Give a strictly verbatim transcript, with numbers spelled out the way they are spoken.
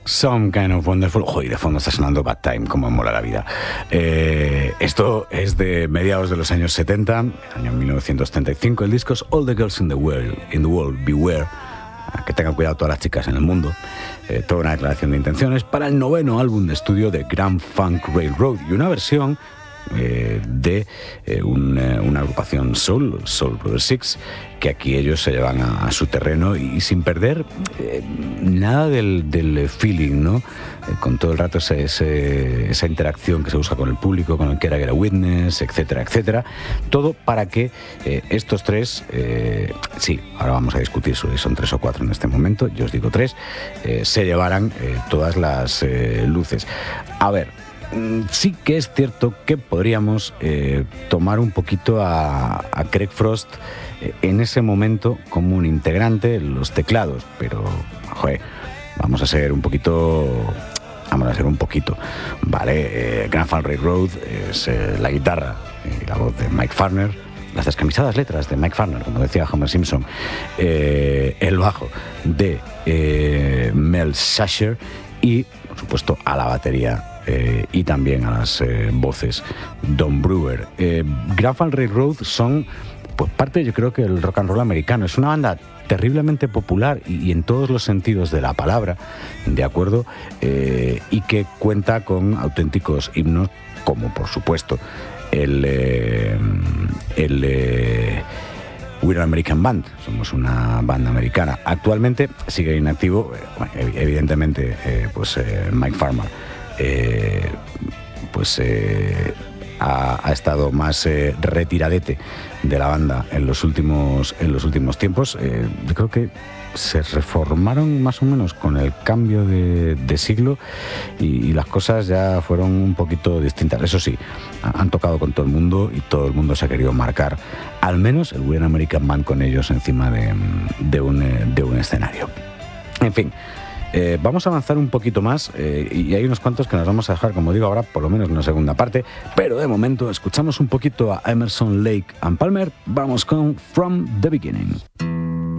Some Kind of Wonderful. Joder, de fondo está sonando Bad Time, como mola la vida. Eh, esto es de mediados de los años setenta, año mil novecientos setenta y cinco. El disco es All the Girls in the World, in the world Beware. Que tengan cuidado todas las chicas en el mundo. Eh, toda una declaración de intenciones para el noveno álbum de estudio de Grand Funk Railroad y una versión eh, de eh, un, eh, una agrupación Soul, Soul Brother Six, que aquí ellos se llevan a, a su terreno y, y sin perder eh, nada del, del feeling, ¿no? Eh, con todo el rato ese, ese, esa interacción que se busca con el público, con el que era Get a Witness, etcétera, etcétera. Todo para que eh, estos tres, eh, sí, ahora vamos a discutir si son tres o cuatro en este momento, yo os digo tres, eh, se llevaran eh, todas las eh, luces. A ver, sí que es cierto que podríamos eh, tomar un poquito a, a Craig Frost eh, en ese momento como un integrante en los teclados, pero joder, vamos a ser un poquito, vamos a ser un poquito, vale, eh, Grand Funk Railroad es eh, la guitarra y la voz de Mike Farner, las descamisadas letras de Mike Farner, como decía Homer Simpson, eh, el bajo de eh, Mel Sasher y, por supuesto, a la batería Eh, y también a las eh, voces Don Brewer. Eh, Grand Funk Railroad son pues parte, yo creo, que el rock and roll americano. Es una banda terriblemente popular y, y en todos los sentidos de la palabra, de acuerdo, eh, y que cuenta con auténticos himnos como, por supuesto, el eh, el eh, We're an American Band. Somos una banda americana. Actualmente sigue inactivo, eh, bueno, evidentemente, eh, pues eh, Mike Farmer Eh, pues eh, ha, ha estado más eh, retiradete de la banda en los últimos en los últimos tiempos. Eh, yo creo que se reformaron más o menos con el cambio de, de siglo y, y las cosas ya fueron un poquito distintas. Eso sí, han tocado con todo el mundo y todo el mundo se ha querido marcar al menos el We're an American Band con ellos encima de, de, un, de un escenario. En fin, Eh, vamos a avanzar un poquito más eh, y hay unos cuantos que nos vamos a dejar, como digo, ahora por lo menos una segunda parte, pero de momento escuchamos un poquito a Emerson, Lake and Palmer. Vamos con From the Beginning.